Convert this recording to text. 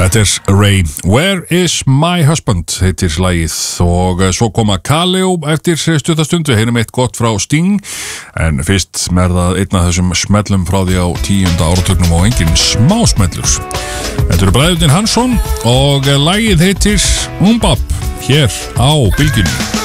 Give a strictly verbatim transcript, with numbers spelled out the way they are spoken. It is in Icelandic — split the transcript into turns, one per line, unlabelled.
Þetta er Ray, Where is my husband heitir lagið og svo koma Kaleo eftir stuttastund, við heyrum eitt gott frá Sting en fyrst með það einn af þessum smellum frá því á tíunda áratugnum og engin smá smellur. Þetta eru bræðurnir Hansson og lagið heitir Umbap hér á Bylgjunni.